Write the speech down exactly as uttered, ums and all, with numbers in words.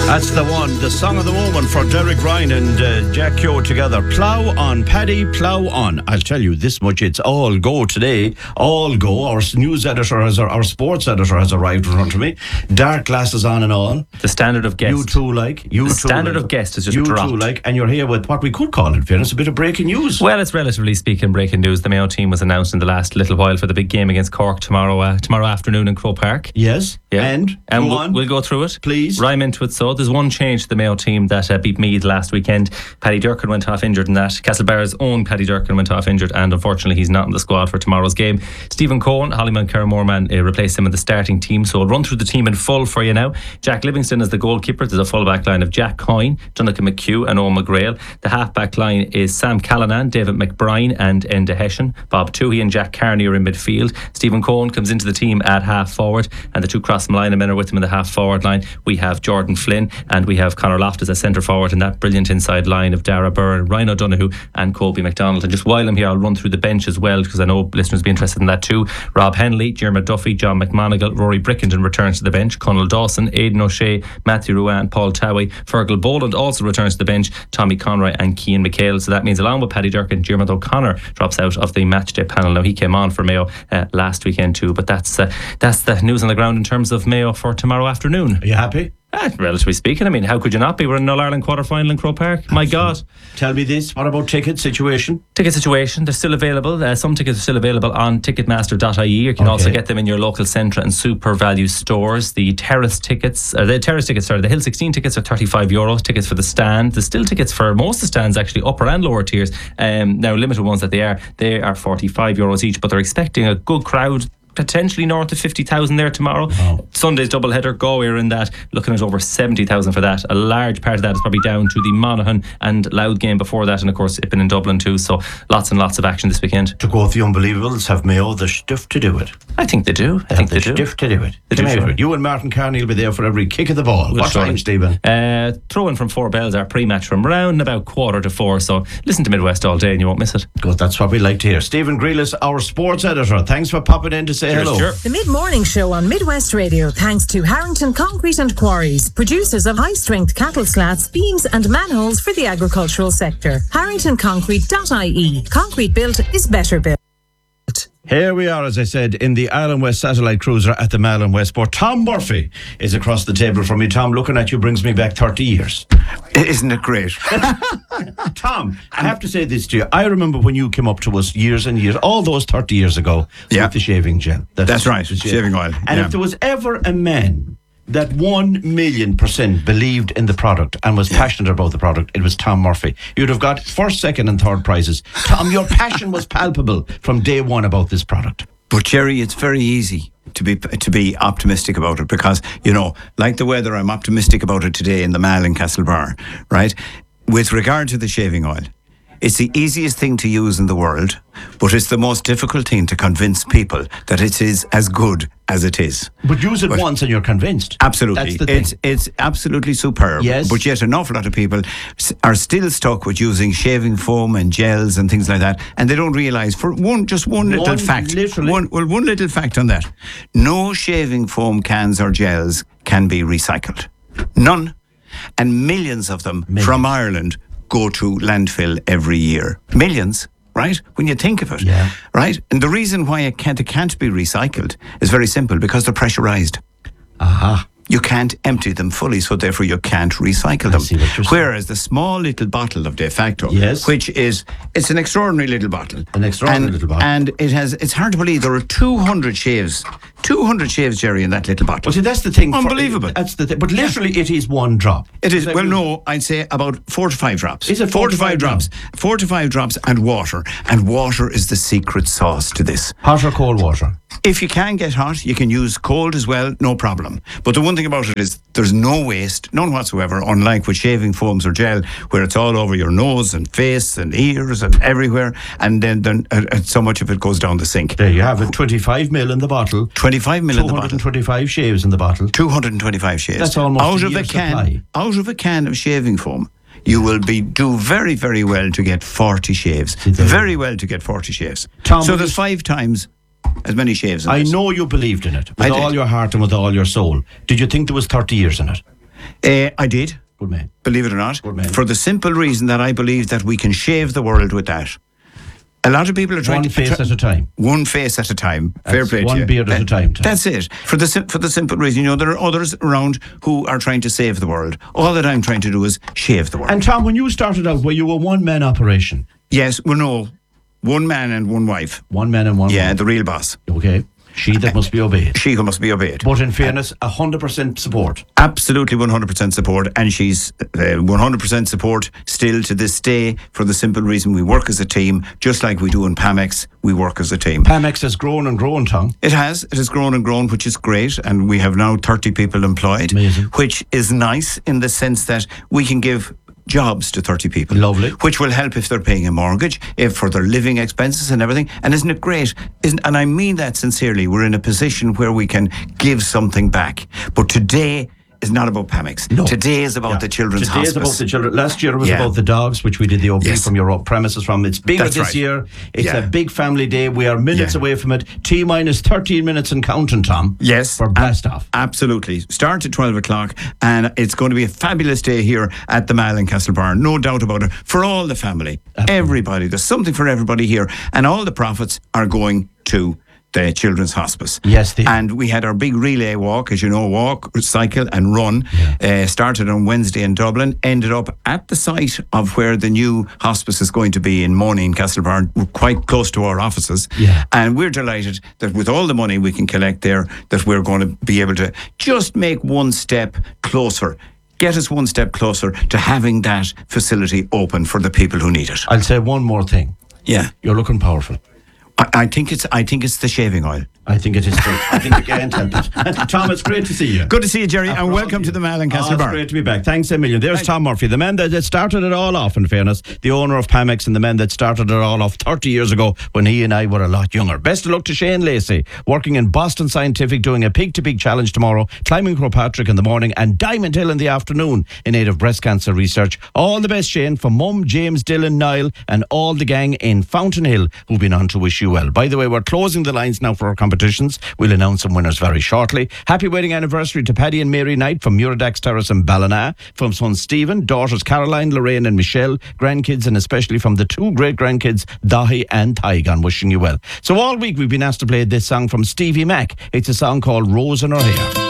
That's the one, the song of the moment for Derek Ryan and uh, Jack Keogh together. Plough on, Paddy, plough on. I'll tell you this much, it's all go today. All go. Our news editor, has, our sports editor has arrived in front of me. Dark glasses on and all. The standard of guest. You too like. You the too standard like. of guest is just you dropped. You too like. And you're here with what we could call, in fairness, a bit of breaking news. Well, it's relatively speaking breaking news. The Mayo team was announced in the last little while for the big game against Cork tomorrow uh, tomorrow afternoon in Croke Park. Yes. Yeah. And? And go we'll, on. we'll go through it. Please. Rhyme into it. So there's one change to the Mayo team that uh, beat Meath last weekend. Paddy Durkin went off injured in that. Castlebar's own Paddy Durkin went off injured, and unfortunately he's not in the squad for tomorrow's game. Stephen Cohen, Hollyman Kerr-Moorman uh, replaced him in the starting team. So I'll run through the team in full for you now. Jack Livingston is the goalkeeper. There's a full back line of Jack Coyne, Jonathan McHugh and Owen McGrail. The half back line is Sam Callanan, David McBride and Enda Hession. Bob Toohey and Jack Carney are in midfield. Stephen Cohen comes into the team at half forward, and the two cross-line men are with him in the half forward line. We have Jordan Flynn and we have Conor Loftus as centre forward in that brilliant inside line of Dara Byrne, Ryan O'Donoghue and Colby McDonald. And just while I'm here, I'll run through the bench as well, because I know listeners will be interested in that too. Rob Henley, Jeremy Duffy, John McMonigal, Rory Brickington returns to the bench. Conal Dawson, Aidan O'Shea, Matthew Ruan, Paul Towie. Fergal Boland also returns to the bench. Tommy Conroy and Cian McHale. So that means along with Paddy Durkin, Jeremy O'Connor drops out of the matchday panel. Now he came on for Mayo uh, last weekend too, but that's uh, that's the news on the ground in terms of Mayo for tomorrow afternoon. Are you happy? Ah, relatively speaking, I mean, how could you not be? We're in an All-Ireland quarter-final in Croke Park. My God. Tell me this, what about ticket situation? Ticket situation, they're still available. Uh, some tickets are still available on ticketmaster dot I E. You can okay. also get them in your local Centra and Super Value stores. The terrace tickets, or the terrace tickets, sorry, the Hill sixteen tickets are thirty-five euros. Tickets for the stand. There's still tickets for most of the stands, actually, upper and lower tiers. Um, now, limited ones that they are, they are forty-five euros each, but they're expecting a good crowd, potentially north of fifty thousand there tomorrow. Wow. Sunday's double header, Galway are in that, looking at over seventy thousand for that. A large part of that is probably down to the Monaghan and Louth game before that, and of course Ippin in Dublin too. So lots and lots of action this weekend. To go with the unbelievables, have Mayo the stuff to do it? I think they do. I they think the they do. Stuff to do it. They do, sure. You and Martin Carney will be there for every kick of the ball. We'll what time, Stephen? Uh, throw in from four bells, our pre-match from round about quarter to four. So listen to Midwest all day and you won't miss it. Good, that's what we like to hear. Stephen Grealis, our sports editor. Thanks for popping in to say Cheers, hello. Sure. The mid-morning show on Midwest Radio, thanks to Harrington Concrete and Quarries, producers of high-strength cattle slats, beams and manholes for the agricultural sector. harrington concrete dot I E. Concrete built is better built. Here we are, as I said, in the Ireland West satellite cruiser at the Malin Westport. Tom Murphy is across the table from me. Tom, looking at you brings me back thirty years. Isn't it great? Tom, I have to say this to you. I remember when you came up to us years and years, all those thirty years ago, yeah. with the shaving gel. That's, That's right, shaving. shaving oil. And yeah. if there was ever a man that one million percent believed in the product and was passionate about the product, it was Tom Murphy. You'd have got first, second and third prizes. Tom, your passion was palpable from day one about this product. But Jerry, it's very easy to be to be optimistic about it, because, you know, like the weather, I'm optimistic about it today in the Mall in Castlebar, right? With regard to the shaving oil, it's the easiest thing to use in the world, but it's the most difficult thing to convince people that it is as good as it is. But use it but once and you're convinced. Absolutely. That's the thing. It's, it's absolutely superb. Yes. But yet an awful lot of people are still stuck with using shaving foam and gels and things like that, and they don't realise, for one, just one, one little fact, one, well, one little fact on that, no shaving foam cans or gels can be recycled. None. And millions of them millions. from Ireland go to landfill every year. Millions, right? When you think of it, yeah. right? And the reason why it can't, it can't be recycled is very simple, because they're pressurized. Aha. You can't empty them fully, so therefore you can't recycle them. Whereas the small little bottle of De Facto, yes. which is, it's an extraordinary little bottle. An extraordinary and, little bottle. And it has, it's hard to believe there are two hundred shaves, two hundred shaves, Jerry, in that little bottle. Well, see, that's the thing. Unbelievable. For, that's the thing. But literally it is one drop. It is, well, no, I'd say about four to five drops. Is it four, four to five, five drops? drops? Four to five drops and water. And water is the secret sauce to this. Hot or cold water? If you can get hot, you can use cold as well, no problem. But the one thing about it is there's no waste, none whatsoever, unlike with shaving foams or gel, where it's all over your nose and face and ears and everywhere, and then, then uh, so much of it goes down the sink. There you have it, twenty-five mil in the bottle. twenty-five mil in the bottle. two hundred twenty-five shaves in the bottle. two hundred twenty-five shaves. That's almost out a of a year's can. supply. Out of a can of shaving foam, you will be do very, very well to get forty shaves. Very well to get forty shaves. Tom, so there's five times as many shaves in I this. know you believed in it with I all did. your heart and with all your soul. Did you think there was thirty years in it? Uh, I did. Good man. Believe it or not. Good man. For the simple reason that I believe that we can shave the world with that. A lot of people are trying One to... face try, at a time. One face at a time. Fair That's play to one you. beard at a time, Tom. That's it. For the sim- for the simple reason, you know, there are others around who are trying to save the world. All that I'm trying to do is shave the world. And Tom, when you started out, were you a one-man operation? Yes, well, no. One man and one wife. One man and one Yeah, woman. the real boss. Okay. She that must be obeyed. She who must be obeyed. But in fairness, one hundred percent support. Absolutely one hundred percent support, and she's uh, one hundred percent support still to this day, for the simple reason we work as a team, just like we do in Pamex, we work as a team. Pamex has grown and grown, Tom. It has. It has grown and grown, which is great, and we have now thirty people employed. Amazing. Which is nice in the sense that we can give jobs to thirty people. Lovely. Which will help if they're paying a mortgage, if for their living expenses and everything. And isn't it great? Isn't, and I mean that sincerely. We're in a position where we can give something back. But today is not about Pamex. No. Today is about Yeah. the children's Today hospice. is about the children. Last year it was Yeah. about the dogs, which we did the opening Yes. from your premises from. It's bigger That's this right. year. It's Yeah. a big family day. We are minutes Yeah. away from it. T minus thirteen minutes and counting, Tom. Yes. For blast off. Absolutely. Start at twelve o'clock, and it's going to be a fabulous day here at the Mall in Castlebar. No doubt about it. For all the family. Absolutely. Everybody. There's something for everybody here. And all the profits are going to the Children's Hospice. Yes, they are. And we had our big relay walk, as you know, walk, cycle and run. Uh, started on Wednesday in Dublin, ended up at the site of where the new hospice is going to be in Money in Castlebar, quite close to our offices. Yeah. And we're delighted that with all the money we can collect there, that we're going to be able to just make one step closer. Get us one step closer to having that facility open for the people who need it. I'll say one more thing. Yeah. You're looking powerful. I, I think it's I think it's the shaving oil. I think it is too. I think you can't help it. And Tom, it's great to see you. Good to see you, Jerry, After and all welcome of to you. the Mall in Oh, it's Castlebar. great to be back. Thanks a million. There's Tom Murphy, the man that, that started it all off, in fairness, the owner of Pamex and the man that started it all off thirty years ago when he and I were a lot younger. Best of luck to Shane Lacey, working in Boston Scientific, doing a peak-to-peak challenge tomorrow, climbing Croagh-Patrick in the morning and Diamond Hill in the afternoon in aid of breast cancer research. All the best, Shane, from Mum, James, Dylan, Niall and all the gang in Fountain Hill who've been on to wish you well. By the way, we're closing the lines now for our competitions. We'll announce some winners very shortly. Happy wedding anniversary to Paddy and Mary Knight from Muradax Terrace in Ballina, from son Stephen, daughters Caroline, Lorraine and Michelle, grandkids, and especially from the two great grandkids Dahi and Tygon, wishing you well. So all week we've been asked to play this song from Stevie Mac. It's a song called Rose in Her Hair.